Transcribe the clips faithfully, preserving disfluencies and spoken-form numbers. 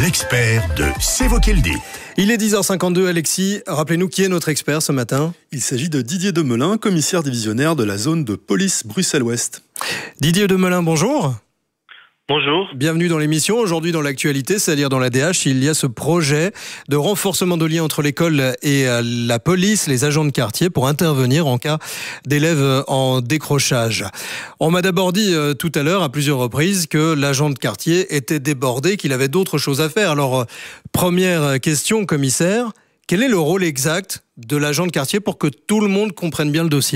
l'expert de C'est vous qui le dites. Il est dix heures cinquante-deux, Alexis. Rappelez-nous qui est notre expert ce matin. Il s'agit de Didier Demelin, commissaire divisionnaire de la zone de police Bruxelles-Ouest. Didier Demelin, bonjour. Bonjour. Bienvenue dans l'émission. Aujourd'hui, dans l'actualité, c'est-à-dire dans la D H, il y a ce projet de renforcement de lien entre l'école et la police, les agents de quartier, pour intervenir en cas d'élèves en décrochage. On m'a d'abord dit euh, tout à l'heure, à plusieurs reprises, que l'agent de quartier était débordé, qu'il avait d'autres choses à faire. Alors, euh, première question, commissaire, quel est le rôle exact de l'agent de quartier pour que tout le monde comprenne bien le dossier ?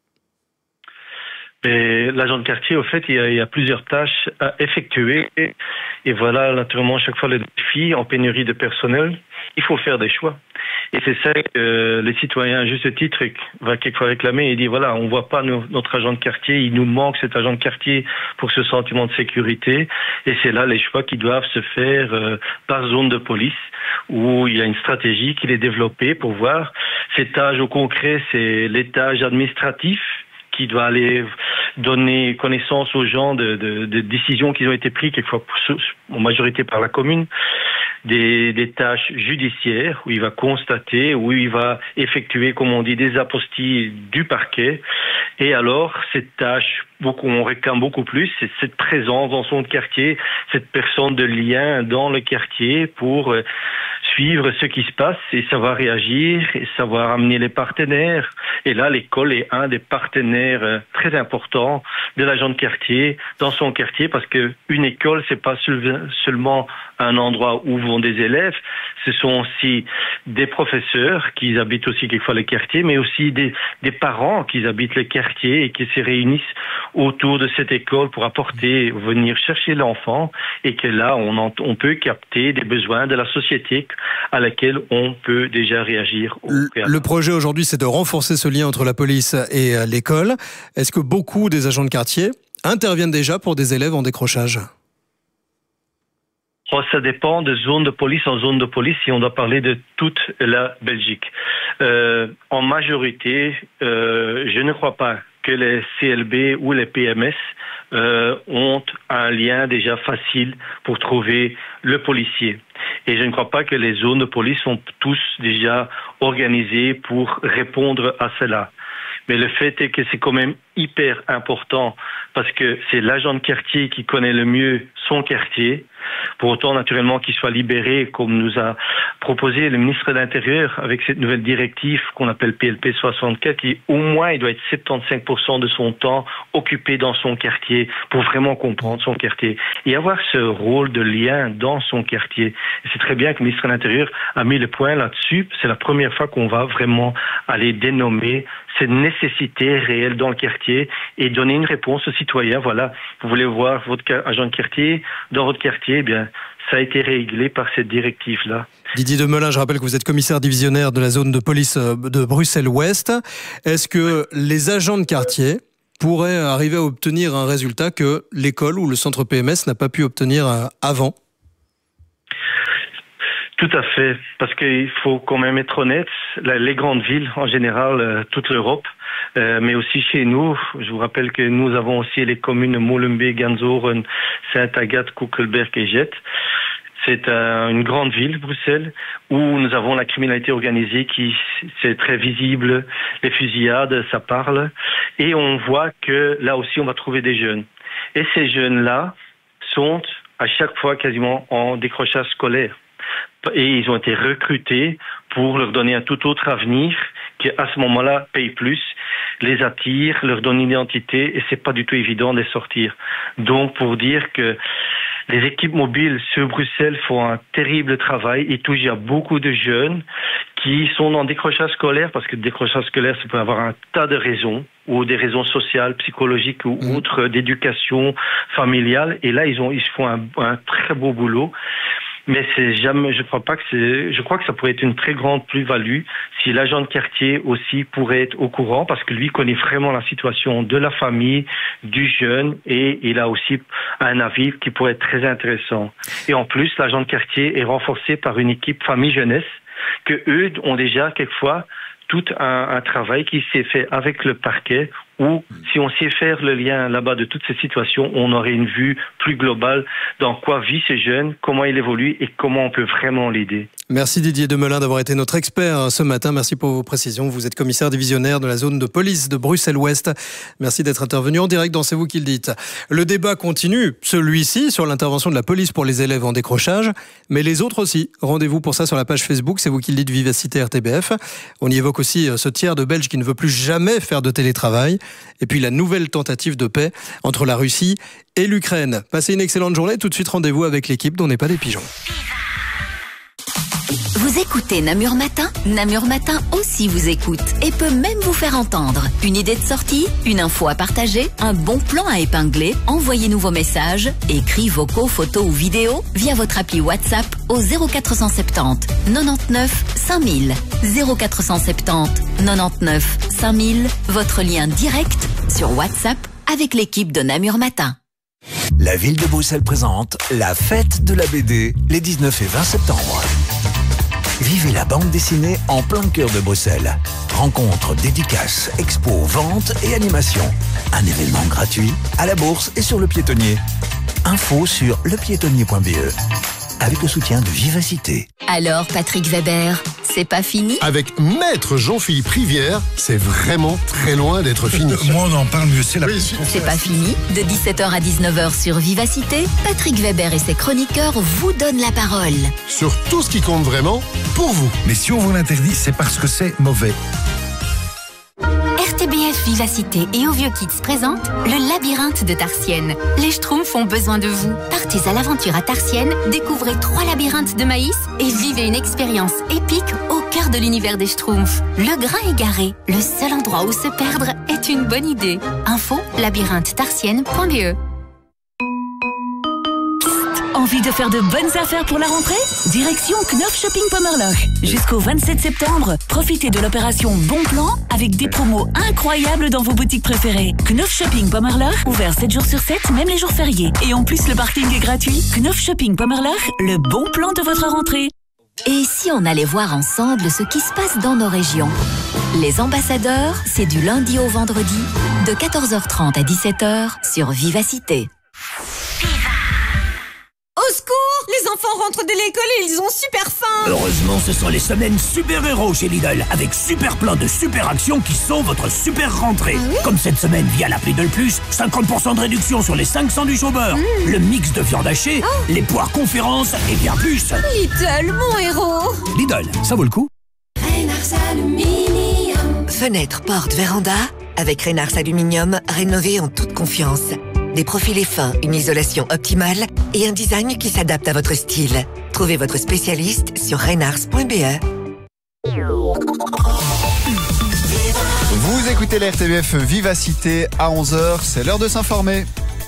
Et l'agent de quartier, au fait, il y, a, il y a plusieurs tâches à effectuer. Et, et voilà, naturellement, chaque fois le défi en pénurie de personnel, il faut faire des choix. Et c'est ça que les citoyens, à juste titre, va quelquefois réclamer et dire, voilà, on voit pas nos, notre agent de quartier, il nous manque cet agent de quartier pour ce sentiment de sécurité. Et c'est là les choix qui doivent se faire euh, par zone de police, où il y a une stratégie qui est développée pour voir ces tâches au concret, c'est les tâches administratives, qui doit aller donner connaissance aux gens de, de, de décisions qui ont été prises, quelquefois en majorité par la commune, des, des tâches judiciaires, où il va constater, où il va effectuer, comme on dit, des apostilles du parquet. Et alors, cette tâche, beaucoup, on réclame beaucoup plus, c'est cette présence dans son quartier, cette personne de lien dans le quartier pour euh, suivre ce qui se passe et savoir réagir et savoir amener les partenaires. Et là, l'école est un des partenaires euh, très importants de l'agent de quartier dans son quartier, parce que une école, c'est pas seulement un endroit où vont des élèves, ce sont aussi des professeurs qui habitent aussi quelquefois le quartier, mais aussi des, des parents qui habitent le quartier et qui se réunissent autour de cette école pour apporter, venir chercher l'enfant, et que là, on, en, on peut capter des besoins de la société à laquelle on peut déjà réagir. Le, le projet aujourd'hui, c'est de renforcer ce lien entre la police et l'école. Est-ce que beaucoup des agents de quartier interviennent déjà pour des élèves en décrochage ? Oh, ça dépend de zone de police en zone de police, si on doit parler de toute la Belgique. Euh, en majorité, euh, je ne crois pas que les C L B ou les P M S euh, ont un lien déjà facile pour trouver le policier. Et je ne crois pas que les zones de police sont tous déjà organisées pour répondre à cela. Mais le fait est que c'est quand même hyper important, parce que c'est l'agent de quartier qui connaît le mieux son quartier. Pour autant, naturellement, qu'il soit libéré, comme nous a proposé le ministre de l'Intérieur avec cette nouvelle directive qu'on appelle P L P soixante-quatre, qui au moins, il doit être soixante-quinze pour cent de son temps occupé dans son quartier pour vraiment comprendre son quartier et avoir ce rôle de lien dans son quartier. Et c'est très bien que le ministre de l'Intérieur a mis le point là-dessus. C'est la première fois qu'on va vraiment aller dénommer cette nécessité réelle dans le quartier et donner une réponse aux citoyens. Voilà, vous voulez voir votre agent de quartier dans votre quartier, eh bien, ça a été réglé par cette directive-là. Didier Demelin, je rappelle que vous êtes commissaire divisionnaire de la zone de police de Bruxelles-Ouest. Est-ce que les agents de quartier pourraient arriver à obtenir un résultat que l'école ou le centre P M S n'a pas pu obtenir avant ? Tout à fait, parce qu'il faut quand même être honnête, les grandes villes en général, toute l'Europe, euh, mais aussi chez nous, je vous rappelle que nous avons aussi les communes Molenbeek, Ganzoren, Saint-Agathe, Koekelberg et Jet. C'est euh, une grande ville, Bruxelles, où nous avons la criminalité organisée qui, c'est très visible, les fusillades, ça parle, et on voit que là aussi on va trouver des jeunes. Et ces jeunes-là sont à chaque fois quasiment en décrochage scolaire. Et ils ont été recrutés pour leur donner un tout autre avenir qui, à ce moment-là, paye plus, les attire, leur donne une identité, et c'est pas du tout évident de les sortir. Donc, pour dire que les équipes mobiles sur Bruxelles font un terrible travail et touchent à beaucoup de jeunes qui sont en décrochage scolaire, parce que le décrochage scolaire, ça peut avoir un tas de raisons, ou des raisons sociales, psychologiques ou mmh. autres, d'éducation familiale. Et là, ils ont, ils font un, un très beau boulot. Mais c'est jamais, je crois pas que c'est, je crois que ça pourrait être une très grande plus-value si l'agent de quartier aussi pourrait être au courant, parce que lui connaît vraiment la situation de la famille, du jeune, et il a aussi un avis qui pourrait être très intéressant. Et en plus, l'agent de quartier est renforcé par une équipe famille-jeunesse que eux ont déjà quelquefois tout un, un travail qui s'est fait avec le parquet Ou si on sait faire le lien là-bas de toutes ces situations, on aurait une vue plus globale dans quoi vit ces jeunes, comment il évolue et comment on peut vraiment l'aider. Merci Didier Demelin d'avoir été notre expert ce matin. Merci pour vos précisions. Vous êtes commissaire divisionnaire de la zone de police de Bruxelles-Ouest. Merci d'être intervenu en direct dans C'est vous qui le dites. Le débat continue, celui-ci, sur l'intervention de la police pour les élèves en décrochage, mais les autres aussi. Rendez-vous pour ça sur la page Facebook, C'est vous qui le dites, Vivacité R T B F. On y évoque aussi ce tiers de Belges qui ne veut plus jamais faire de télétravail. Et puis la nouvelle tentative de paix entre la Russie et l'Ukraine. Passez une excellente journée. Tout de suite, rendez-vous avec l'équipe d'On n'est pas des pigeons. Vous écoutez Namur Matin? Namur Matin aussi vous écoute et peut même vous faire entendre. Une idée de sortie? Une info à partager? Un bon plan à épingler? Envoyez-nous vos messages, écrits, vocaux, photos ou vidéos via votre appli WhatsApp au zéro quatre cent soixante-dix quatre-vingt-neuf cinq mille. zéro quatre cent soixante-dix quatre-vingt-neuf cinq mille, votre lien direct sur WhatsApp avec l'équipe de Namur Matin. La ville de Bruxelles présente la fête de la B D les dix-neuf et vingt septembre. Vivez la bande dessinée en plein cœur de Bruxelles. Rencontres, dédicaces, expos, ventes et animations. Un événement gratuit à la Bourse et sur le Piétonnier. Info sur lepiétonnier point b e avec le soutien de Vivacité. Alors Patrick Weber, c'est pas fini? Avec Maître Jean-Philippe Rivière, c'est vraiment très loin d'être fini. Moi, on en parle mieux, c'est la... Oui, C'est pas fini. De dix-sept heures à dix-neuf heures sur Vivacité, Patrick Weber et ses chroniqueurs vous donnent la parole. Sur tout ce qui compte vraiment, pour vous. Mais si on vous l'interdit, c'est parce que c'est mauvais. R T B F Vivacité et Au Vieux Kids présente le labyrinthe de Tarsienne. Les Schtroumpfs ont besoin de vous. Partez à l'aventure à Tarsienne, découvrez trois labyrinthes de maïs et vivez une expérience épique au cœur de l'univers des Schtroumpfs. Le grain égaré, le seul endroit où se perdre est une bonne idée. Info labyrinthe tarsienne point b e. Envie de faire de bonnes affaires pour la rentrée? Direction Knopf Shopping Pommerloch. Jusqu'au vingt-sept septembre, profitez de l'opération Bon Plan avec des promos incroyables dans vos boutiques préférées. Knopf Shopping Pommerloch, ouvert sept jours sur sept, même les jours fériés. Et en plus, le parking est gratuit. Knopf Shopping Pommerloch, le bon plan de votre rentrée. Et si on allait voir ensemble ce qui se passe dans nos régions? Les ambassadeurs, c'est du lundi au vendredi, de quatorze heures trente à dix-sept heures sur Vivacité. Au secours! Les enfants rentrent de l'école et ils ont super faim! Heureusement, ce sont les semaines super-héros chez Lidl, avec super plein de super actions qui sont votre super rentrée. Ah oui? Comme cette semaine via l'appli de Plus, cinquante pour cent de réduction sur les cinq sandwichs au beurre, mmh. le mix de viande hachée, oh. les poires conférences et bien plus. Lidl, mon héros! Lidl, ça vaut le coup. Reynars Aluminium. Fenêtre, porte, véranda, avec Reynars Aluminium, rénové en toute confiance. Des profilés fins, une isolation optimale et un design qui s'adapte à votre style. Trouvez votre spécialiste sur reynars point b e. Vous écoutez la R T B F Vivacité à onze heures, c'est l'heure de s'informer.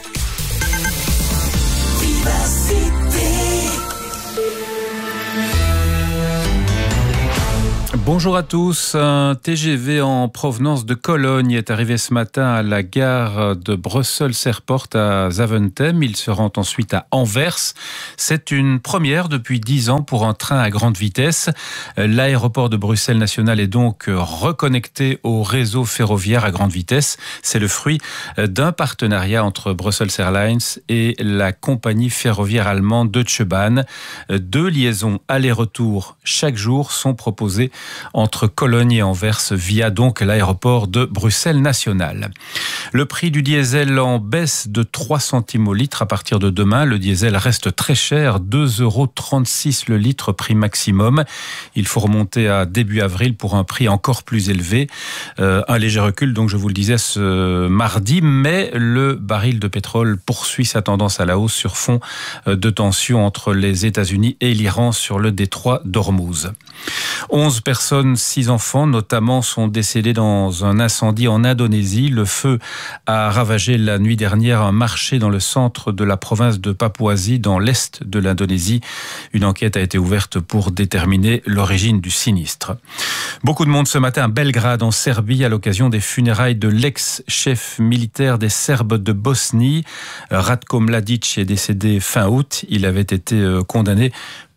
Bonjour à tous. Un T G V en provenance de Cologne est arrivé ce matin à la gare de Brussels-Airport à Zaventem. Il se rend ensuite à Anvers. C'est une première depuis dix ans pour un train à grande vitesse. L'aéroport de Bruxelles National est donc reconnecté au réseau ferroviaire à grande vitesse. C'est le fruit d'un partenariat entre Brussels Airlines et la compagnie ferroviaire allemande Deutsche Bahn. Deux liaisons aller-retour chaque jour sont proposées entre Cologne et Anvers via donc l'aéroport de Bruxelles National. Le prix du diesel en baisse de trois centimes au litre à partir de demain. Le diesel reste très cher, deux euros trente-six le litre prix maximum. Il faut remonter à début avril pour un prix encore plus élevé. Euh, un léger recul, donc je vous le disais ce mardi, mais le baril de pétrole poursuit sa tendance à la hausse sur fond de tensions entre les États-Unis et l'Iran sur le détroit d'Ormuz. onze personnes, six enfants notamment, sont décédés dans un incendie en Indonésie. Le feu a ravagé la nuit dernière un marché dans le centre de la province de Papouasie, dans l'est de l'Indonésie. Une enquête a été ouverte pour déterminer l'origine du sinistre. Beaucoup de monde ce matin à Belgrade, en Serbie, à l'occasion des funérailles de l'ex-chef militaire des Serbes de Bosnie. Ratko Mladic est décédé fin août. Il avait été condamné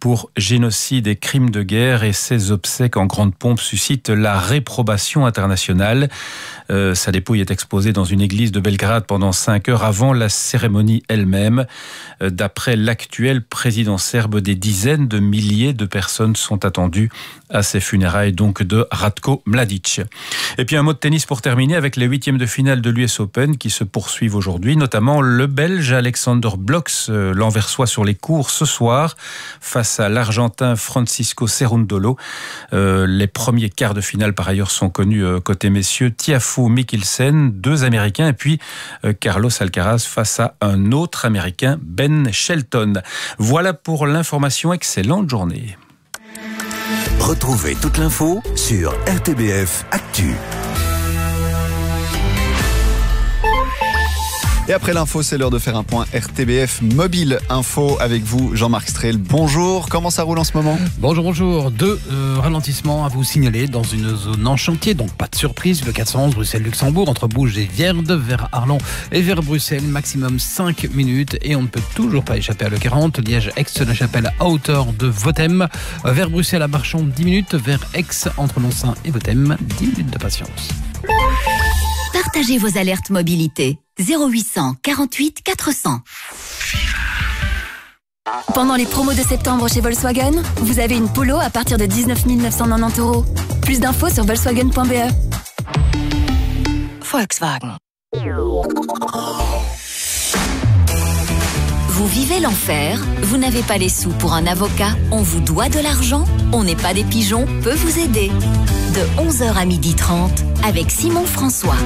pour génocide et crimes de guerre, et ses obsèques en grande pompe suscitent la réprobation internationale. Euh, sa dépouille est exposée dans une église de Belgrade pendant cinq heures avant la cérémonie elle-même. Euh, d'après l'actuel président serbe, des dizaines de milliers de personnes sont attendues à ces funérailles donc de Ratko Mladic. Et puis un mot de tennis pour terminer avec les huitièmes de finale de l'U S Open qui se poursuivent aujourd'hui, notamment le Belge Alexander Blocks, euh, l'Anversois sur les cours ce soir face à l'Argentin Francisco Cerundolo. Euh, les premiers quarts de finale par ailleurs sont connus euh, côté messieurs, Tiafoe Mikkelsen, deux Américains, et puis euh, Carlos Alcaraz face à un autre Américain, Ben Shelton. Voilà pour l'information, excellente journée. Retrouvez toute l'info sur R T B F Actu. Et après l'info, c'est l'heure de faire un point R T B F Mobile Info avec vous, Jean-Marc Strel. Bonjour, comment ça roule en ce moment ? Bonjour, bonjour. Deux euh, ralentissements à vous signaler dans une zone en chantier, donc pas de surprise. Le quatre cent onze Bruxelles-Luxembourg, entre Bouges et Vierde, vers Arlon et vers Bruxelles, maximum cinq minutes. Et on ne peut toujours pas échapper à l'E quarante, Liège-Aix-la-Chapelle à hauteur de Vothème. Vers Bruxelles à Marchand, dix minutes. Vers Aix, entre Lonsin et Vothème, dix minutes de patience. Partagez vos alertes mobilité. zéro huit cent quarante-huit quatre cents. Pendant les promos de septembre chez Volkswagen, vous avez une Polo à partir de dix-neuf mille neuf cent quatre-vingt-dix euros. Plus d'infos sur volkswagen point b e. Volkswagen. Vous vivez l'enfer, vous n'avez pas les sous pour un avocat, on vous doit de l'argent, on n'est pas des pigeons, peut vous aider. De onze heures à midi trente avec Simon François.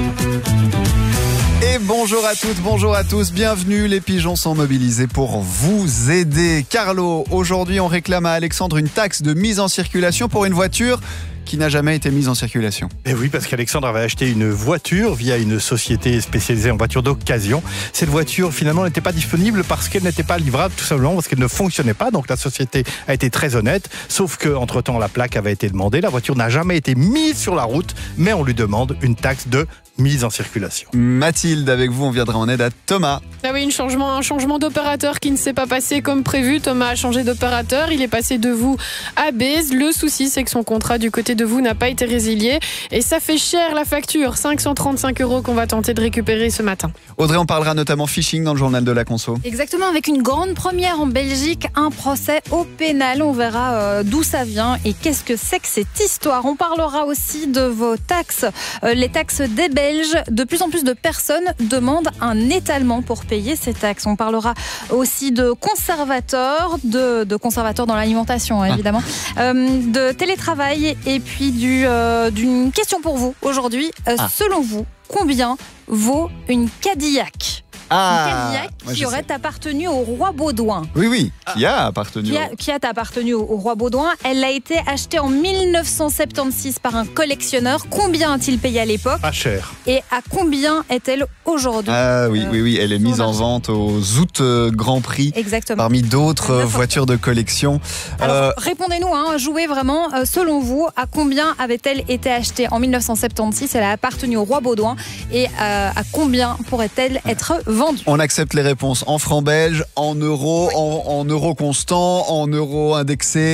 Et bonjour à toutes, bonjour à tous, bienvenue, les pigeons sont mobilisés pour vous aider. Carlo, aujourd'hui on réclame à Alexandre une taxe de mise en circulation pour une voiture qui n'a jamais été mise en circulation. Et oui, parce qu'Alexandre avait acheté une voiture via une société spécialisée en voitures d'occasion. Cette voiture, finalement, n'était pas disponible parce qu'elle n'était pas livrable, tout simplement parce qu'elle ne fonctionnait pas. Donc la société a été très honnête, sauf qu'entre-temps, la plaque avait été demandée. La voiture n'a jamais été mise sur la route, mais on lui demande une taxe de mise en circulation. Mathilde, avec vous, on viendra en aide à Thomas. Ah oui, un changement, un changement d'opérateur qui ne s'est pas passé comme prévu. Thomas a changé d'opérateur, il est passé de vous à Bèze. Le souci, c'est que son contrat du côté de vous n'a pas été résilié et ça fait cher la facture, cinq cent trente-cinq euros qu'on va tenter de récupérer ce matin. Audrey, on parlera notamment phishing dans le journal de la conso. Exactement, avec une grande première en Belgique, un procès au pénal. On verra euh, d'où ça vient et qu'est-ce que c'est que cette histoire. On parlera aussi de vos taxes, euh, les taxes des Belges. De plus en plus de personnes demandent un étalement pour payer ces taxes. On parlera aussi de conservateurs, de, de conservateurs dans l'alimentation, hein, évidemment, ah. euh, de télétravail et puis du, euh, d'une question pour vous aujourd'hui. Euh, ah. Selon vous, combien vaut une Cadillac ? Ah, une Cadillac qui aurait sais. appartenu au roi Baudouin. Oui, oui, qui a appartenu. Qui a, qui a appartenu au, au roi Baudouin. Elle a été achetée en mille neuf cent soixante-seize par un collectionneur. Combien a-t-il payé à l'époque ? Pas cher. Et à combien est-elle aujourd'hui ? Ah oui, oui, oui, elle est mise en vente aux Zout Grand Prix. Exactement. Parmi d'autres voitures de collection. Alors, euh... répondez-nous, hein, jouez vraiment. Euh, selon vous, à combien avait-elle été achetée en mille neuf cent soixante-seize ? Elle a appartenu au roi Baudouin. Et euh, à combien pourrait-elle être vendue ? On accepte les réponses en francs belges, en euros, oui. en, en euros constants, en euros indexés.